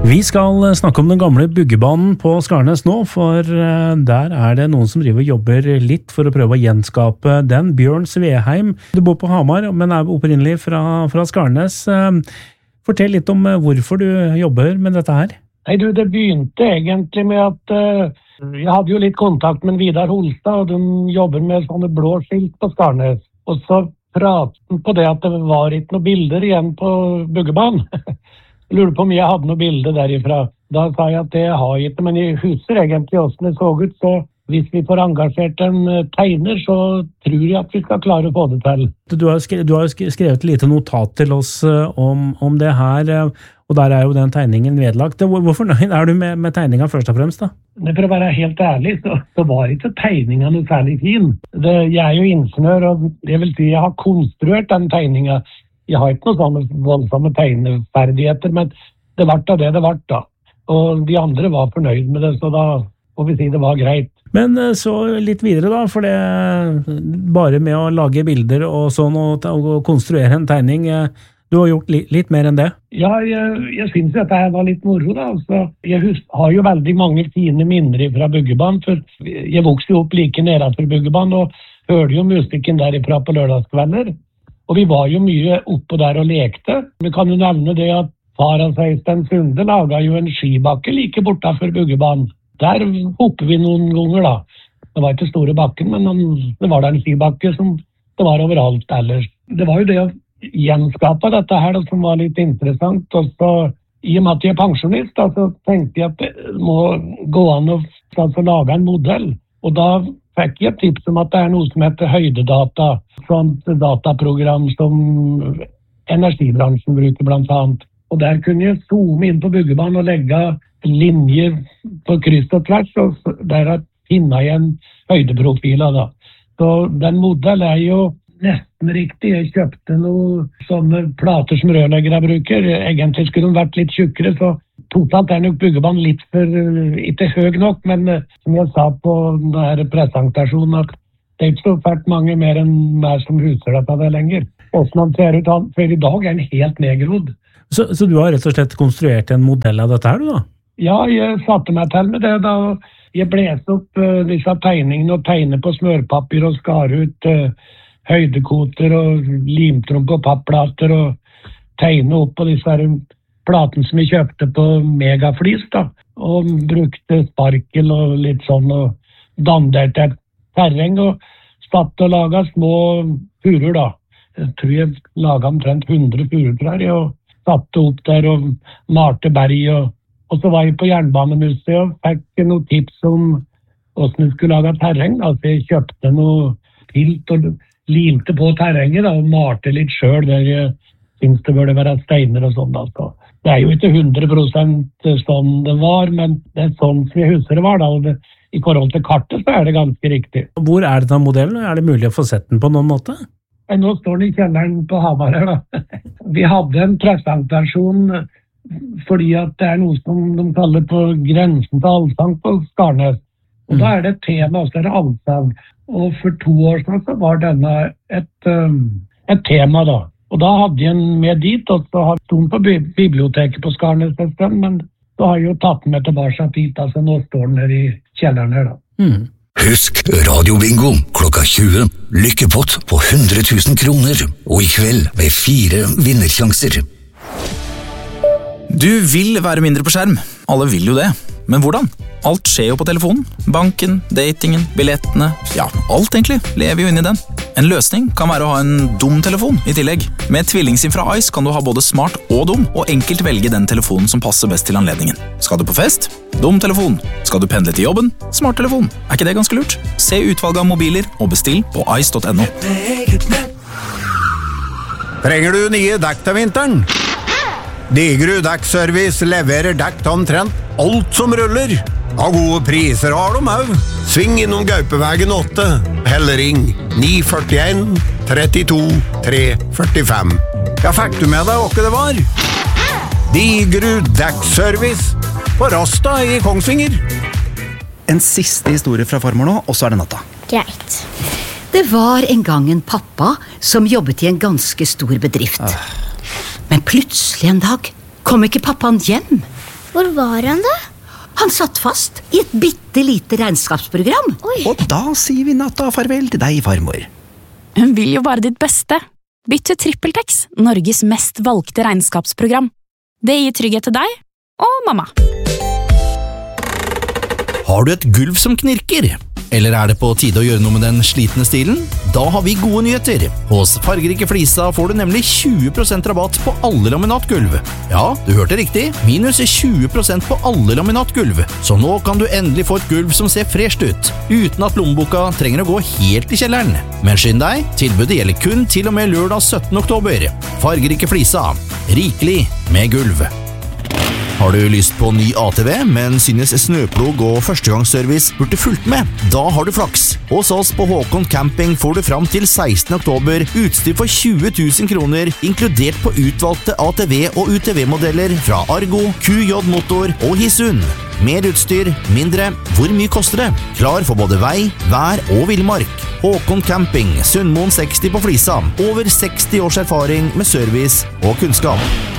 Vi skal snakke om den gamle byggebanen på Skarnes nå, for der det noen som driver og jobber litt for å prøve å gjenskape den. Bjørn Sveheim, du bor på Hamar, men opprinnelig fra Skarnes. Fortell litt om hvorfor du jobber med dette her. Nei, det begynte egentlig med at jeg hadde jo litt kontakt med Vidar Holstad, og de jobber med sånne blå skilt på Skarnes. Og så pratet han på det at det var ikke noen bilder igjen på byggebanen. Jeg lurer på om jeg hadde noen bilder derifra. Da sa jeg at det har jeg ikke, men jeg husker egentlig hvordan det så ut, så hvis vi får engasjert en tegner, så tror jeg at vi skal klare å få det til. Du har skrevet et lite notat til oss om det her, og der jo den tegningen vedlagt. Hvorfor nøyd du med tegningen først og fremst da? For å være helt ærlig, så var ikke tegningen noe særlig fin. Jeg jo ingeniør, og det vil si jeg har konstruert den tegningen. Jeg har ikke noen sånne voldsomme tegneferdigheter, men det var det var da. Og de andre var fornøyd med det, så da får vi si det var greit. Men så litt videre da, for det bare med å lage bilder og sånn, og konstruere en tegning, du har gjort litt mer enn det? Ja, jeg synes at det var litt moro da. Altså, jeg har jo veldig mange fine minner fra byggebanen, for jeg vokste jo opp like nedenfor byggebanen, og hørte jo musikken derifra på lørdagskvelder. Og vi var jo mye oppe der og lekte. Vi kan jo nevne det at far av Øystein Sunde laget jo en skibakke like bortenfor byggebanen. Der hoppet vi noen ganger da. Det var ikke store bakken, men det var der en skibakke som det var overalt ellers. Det var jo det å gjenskape dette her som var litt interessant. Og så, i og med at jeg pensjonist, da, så tenkte jeg at det må gå an å lage en modell. Og da fikk jeg et tips om at det noe som heter høydedata, sånt dataprogram som energibransjen bruker blant annet. Og der kunne jeg zoome inn på byggebanen og legge linjer på kryss og tvers, og der finner jeg en høydeprofil da. Så den modellen jo nesten riktig. Jeg kjøpte noen sånne plater som rørleggere bruker. Egentlig skulle de vært litt tjukkere, så totalt nok byggebanen litt for, ikke høy nok, men som jeg sa på denne presentasjonen, at det ikke så fælt mange mer enn meg som huser dette det lenger. Hvordan han ser ut, for i dag en helt nedgrodd. Så du har rett og slett konstruert en modell av dette her, du da? Ja, jeg satte meg til med det da. Jeg bleste opp disse tegningene og tegnet på smørpapir og skar ut høydekoter og limte dem på pappplater og tegnet opp på disse platen som vi kjøpte på megaflis da, og brukte sparkel og litt sånn, og danderte et terreng og satt og laget små furer da. Jeg tror jeg laget omtrent 100 furer og satte opp der og malte berg, og så var jeg på Jernbanemuseet og fikk noen tips om hvordan jeg skulle lage terreng. Altså jeg kjøpte noe pilt og limte på terrenget da, og malte litt selv der jeg synes det burde være steiner og sånn da. Så det jo ikke 100% sånn det var, men det sånn som jeg husker det var da, og i forhold til kartet så det ganske riktig. Hvor denne modellen? Det mulig å få sett den på noen måte? Nå står den i kjelleren på Hamar her da. Vi hadde en presentasjon fordi at det noe som de kaller på grensen til allsang på Skarnes. Og da det et tema, så det allsang. Og for 2 år siden så var denne et tema da. Og da hadde jeg en med dit, og så har jeg på biblioteket på Skarnes en stund, men så har jeg jo tatt den med tilbake dit, altså nå står den her i kjelleren her da. Husk Radiobingo klokka 20. Lykkepott på 100 000 kroner, og i kveld med 4 vinnersjanser. Du vil være mindre på skjerm. Alle vil jo det. Men hvordan? Alt skjer jo på telefonen. Banken, datingen, billettene, ja, alt egentlig lever jo inn i den. En løsning kan være å ha en dum telefon i tillegg. Med TvillingSIM fra Ice kan du ha både smart og dum, og enkelt velge den telefonen som passer best til anledningen. Skal du på fest? Dum telefon. Skal du pendle til jobben? Smart telefon. Ikke det ganske lurt? Se utvalget av mobiler og bestill på ice.no. Trenger du nye dekk til vinteren? Digerud Dekkservice leverer dekk til omtrent alt som ruller. Av gode priser har de også. Sving innom Gaupevegen 8, eller ring 941 32 345. Ja, fikk du med deg hva det var? Digerud Dekkservice på Rasta i Kongsvinger. En siste historie fra farmor nå, og så det natta. Greit. Det var en gang en pappa som jobbet i en ganske stor bedrift. Men plutselig en dag kom ikke pappaen hjem. Hvor var han da? Han satt fast i et bittelite regnskapsprogram. Og da sier vi natta farvel til deg, farmor. Hun vil jo bare ditt beste. Bytt til TrippelTex, Norges mest valgte regnskapsprogram. Det gir trygghet til deg og mamma. Har du et gulv som knirker? Eller er det på tide å gjøre noe med den slitne stilen? Da har vi gode nyheter. Hos Fargerike Flisa får du nemlig 20% rabatt på alle laminatgulv. Ja, du hørte riktig. Minus 20% på alle laminatgulv. Så nå kan du endelig få et gulv som ser fresht ut, uten at lommeboka trenger å gå helt i kjelleren. Men skynd deg, tilbudet gjelder kun til og med lørdag 17. oktober. Fargerike Flisa. Rikelig med gulv. Har du lyst på ny ATV, men synes snøplog og førstegangsservice burde fulgt med? Da har du flaks. Hos oss på Håkon Camping får du fram til 16. oktober utstyr for 20 000 kroner, inkludert på utvalgte ATV- og UTV-modeller fra Argo, QJ Motor og Hisun. Mer utstyr, mindre. Hvor mye koster det? Klar for både vei, vær og villmark. Håkon Camping, Sundmoen 60 på Flisa. Over 60 års erfaring med service og kunnskap.